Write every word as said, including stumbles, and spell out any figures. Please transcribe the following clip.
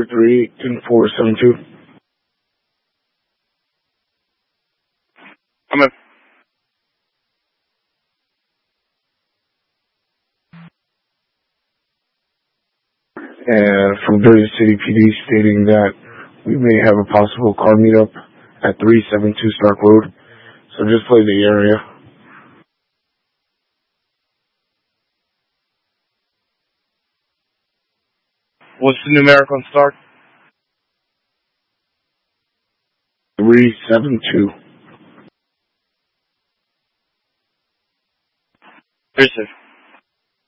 three eight two four seven two. I'm in. And from Jersey City P D stating that we may have a possible car meetup at three seven two Stark Road. So just play the area. What's the numeric on Stark? three seven two. Appreciate it.